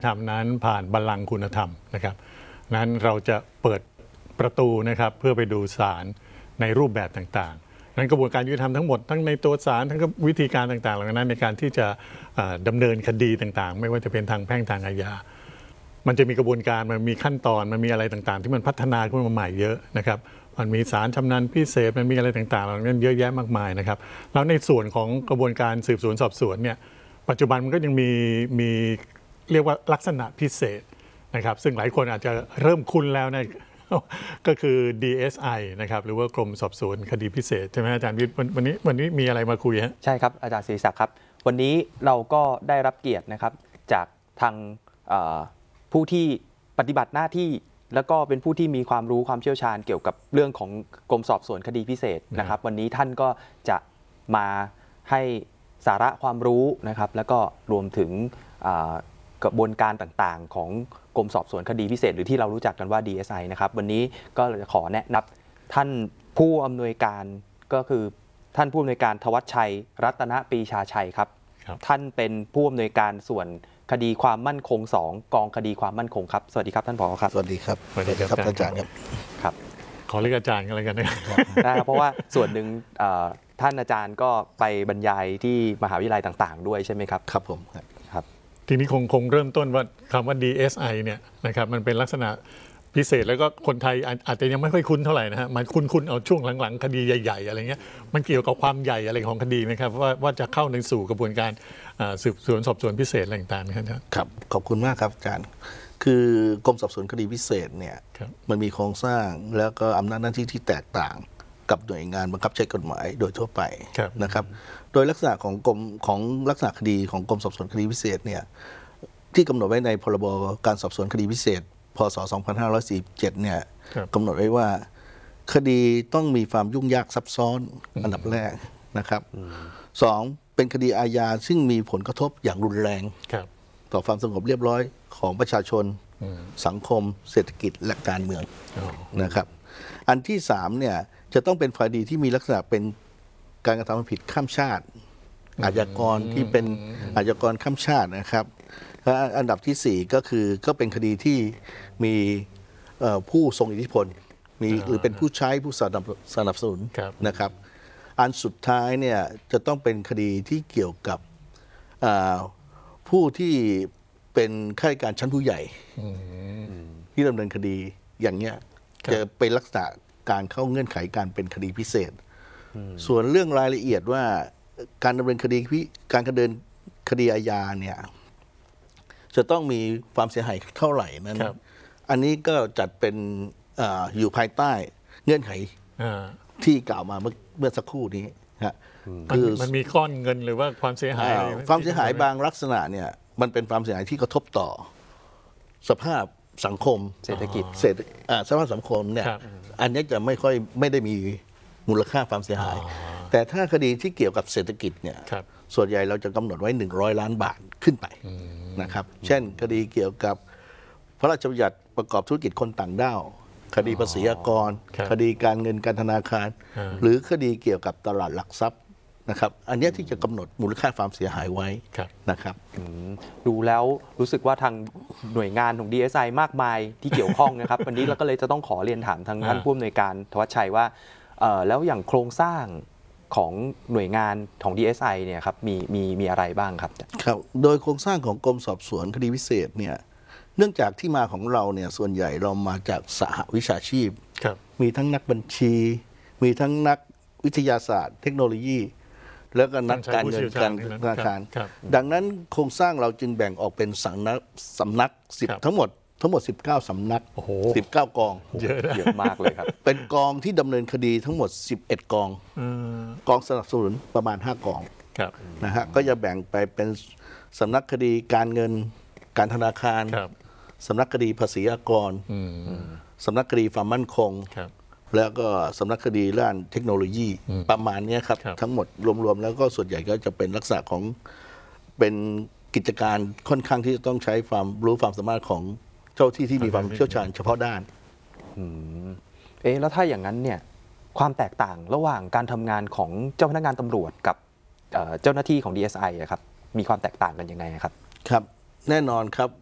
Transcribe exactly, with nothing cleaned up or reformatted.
ธรรมนั้นผ่านบัลลังก์คุณธรรมนะครับนั้นเราจะเปิดประตูนะครับเพื่อไปดูศาลในรูปแบบต่างๆนั้นกระบวนการยุติธรรมทั้งหมดทั้งในตัวศาลทั้งวิธีการต่างๆเหล่านั้นในการที่จะดำเนินคดีต่างๆไม่ว่าจะเป็นทางแพ่งทางอาญามันจะมีกระบวนการมันมีขั้นตอนมันมีอะไรต่างๆที่มันพัฒนาขึ้นมาใหม่เยอะนะครับมันมีศาลชำนาญพิเศษมันมีอะไรต่างๆเหล่านั้นเยอะแยะมากมายนะครับแล้วในส่วนของกระบวนการสืบสวนสอบสวนเนี่ยปัจจุบันมันก็ยังมีมีเรียกว่าลักษณะพิเศษนะครับซึ่งหลายคนอาจจะเริ่มคุ้นแล้วนะก็คือ ดี เอส ไอ นะครับหรือว่ากรมสอบสวนคดีพิเศษใช่ไหมอาจารย์วิทย์วันนี้วันนี้มีอะไรมาคุยฮะใช่ครับอาจารย์ศรีศักดิ์ครับวันนี้เราก็ได้รับเกียรตินะครับจากทางผู้ที่ปฏิบัติหน้าที่แล้วก็เป็นผู้ที่มีความรู้ความเชี่ยวชาญเกี่ยวกับเรื่องของกรมสอบสวนคดีพิเศษนะครับวันนี้ท่านก็จะมาให้สาระความรู้นะครับแล้วก็รวมถึงกระบวนการต่างๆของกรมสอบสวนคดีพิเศษหรือที่เรารู้จักกันว่า ดี เอส ไอ นะครับวันนี้ก็จะขอแนะนำท่านผู้อำนวยการก็คือท่านผู้อำนวยการธวัชชัยรัตนปรีชาชัยครับท่านเป็นผู้อำนวยการส่วนคดีความมั่นคงสองกองคดีความมั่นคงครับสวัสดีครับท่านผอ.ครับสวัสดีครับสวัสดีครับอาจารย์ครับครับขอเรียกอาจารย์กันเลยกันนะครับเพราะว่าส่วนหนึ่งท่านอาจารย์ก็ไปบรรยายที่มหาวิทยาลัยต่างๆด้วยใช่ไหมครับครับผมครับทีนี้คงคงเริ่มต้นว่าคำว่า ดี เอส ไอ เนี่ยนะครับมันเป็นลักษณะพิเศษแล้วก็คนไทยอาจจะยังไม่ค่อยคุ้นเท่าไหร่นะฮะมันคุ้นๆเอาช่วงหลังๆคดีใหญ่ๆอะไรเงี้ยมันเกี่ยวกับความใหญ่อะไรของคดีไหมครับว่าว่าจะเข้าในสู่กระบวนการสืบสวนสอบสวนพิเศษอะไรต่างๆนะครับครับขอบคุณมากครับอาจารย์คือกรมสอบสวนคดีพิเศษเนี่ยมันมีโครงสร้างแล้วก็อำนาจหน้าที่ที่แตกต่างกับหน่วยงานบังคับใช้กฎหมายโดยทั่วไปนะครับโดยลักษณะของกรมของลักษณะคดีของกรมสอบสวนคดีพิเศษเนี่ยที่กำหนดไว้ในพรบการสอบสวนคดีพิเศษพ.ศ. สองพันห้าร้อยสี่สิบเจ็ดเนี่ยกำหนดไว้ว่าคดีต้องมีความยุ่งยากซับซ้อนอันดับแรกนะครับสองเป็นคดีอาญาซึ่งมีผลกระทบอย่างรุนแรงต่อความสงบเรียบร้อยของประชาชนสังคมเศรษฐกิจและการเมืองนะครับอันที่สามเนี่ยจะต้องเป็นคดีที่มีลักษณะเป็นการกระทำผิดข้ามชาติอาชญากรที่เป็นอาชญากรข้ามชาตินะครับและอันดับที่สี่ก็คือก็เป็นคดีที่มีผู้ทรงอิทธิพลมีหรือเป็นผู้ใช้ผู้สนับสนับสนุนนะครับอันสุดท้ายเนี่ยจะต้องเป็นคดีที่เกี่ยวกับผู้ที่เป็นข้าราชการชั้นผู้ใหญ่ที่ดำเนินคดีอย่างเนี้ยจะเป็นลักษณะการเข้าเงื่อนไขการเป็นคดีพิเศษส่วนเรื่องรายละเอียดว่าการดำเนินคดีการดำเนินคดีอาญาเนี่ยจะต้องมีความเสียหายเท่าไหร่นั้นอันนี้ก็จัดเป็น อ, อยู่ภายใต้เงื่อนไขที่กล่าวมาเมื่อเมื่อสักครู่นี้ฮะคือมันมีก้อนเงินหรือว่าความเสียหายความเสียหายบางลักษณะเนี่ยมันเป็นความเสียหายที่กระทบต่อสภาพสังคมเศรษฐกิจเศรษฐสภาพสังคมเนี่ยอันนี้จะไม่ค่อยไม่ได้มีมูลค่าความเสียหายแต่ถ้าคดีที่เกี่ยวกับเศรษฐกิจเนี่ยส่วนใหญ่เราจะกำหนดไว้หนึ่งร้อยล้านบาทขึ้นไปนะครับเช่นคดีเกี่ยวกับพระราชบัญญัติประกอบธุรกิจคนต่างด้าวคดีภาษีอากรคดีการเงินการธนาคารหรือคดีเกี่ยวกับตลาดหลักทรัพย์นะครับอันนี้ที่จะกำหนดมูลค่าความเสียหายไว้นะครับดูแล้วรู้สึกว่าทางหน่วยงานของ ดี เอส ไอ มากมายที่เกี่ยวข้องนะครับ วันนี้เราก็เลยจะต้องขอเรียนถามทางท่านผู้อำนวยการธวัชชัยว่าแล้วอย่างโครงสร้างของหน่วยงานของ ดี เอส ไอ เนี่ยครับมีมีมีอะไรบ้างครับครับโดยโครงสร้างของกรมสอบสวนคดีพิเศษเนี่ยเนื่องจากที่มาของเราเนี่ยส่วนใหญ่เรามาจากสหวิชาชีพมีทั้งนักบัญชีมีทั้งนักวิทยาศาสตร์เทคโนโลยีแล้วก็นักการเงินการธนาคารดังนั้นโครงสร้างเราจึงแบ่งออกเป็นสำนักสำนักสิบทั้งหมดทั้งหมดสิบเก้าสำนักสิบเก้ากองเยอะเยอะมากเลยครับเป็นกองที่ดำเนินคดีทั้งหมดสิบเอ็ดกองกองสนับสนุนประมาณห้ากองนะฮะก็จะแบ่งไปเป็นสำนักคดีการเงินการธนาคารสำนักคดีภาษีอากรสำนักคดีความมั่นคงแล้วก็สำนักคดีด้านเทคโนโลยีประมาณนี้ครับทั้งหมดรวมๆแล้วก็ส่วนใหญ่ก็จะเป็นลักษณะของเป็นกิจการค่อนข้างที่จะต้องใช้ความรู้ความสามารถของเจ้าที่ที่มีความเชี่ยวชาญเฉพาะด้านเอ๊ะแล้วถ้าอย่างนั้นเนี่ยความแตกต่างระหว่างการทำงานของเจ้าพนักงานตำรวจกับเจ้าหน้าที่ของ ดี เอส ไอ ครับมีความแตกต่างกันยังไงครับครับแน่นอนครับ